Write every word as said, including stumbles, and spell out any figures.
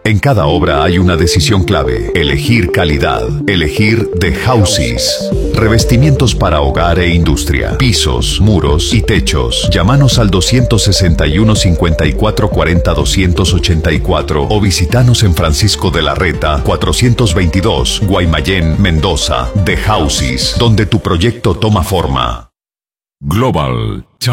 En cada obra hay una decisión clave: elegir calidad, elegir The Houses. Revestimientos para hogar e industria, pisos, muros y techos. Llámanos al doscientos sesenta y uno, cincuenta y cuatro cuarenta, doscientos ochenta y cuatro o visitanos en Francisco de la Reta, cuatrocientos veintidós, Guaymallén, Mendoza. The Houses, donde tu proyecto toma forma. Global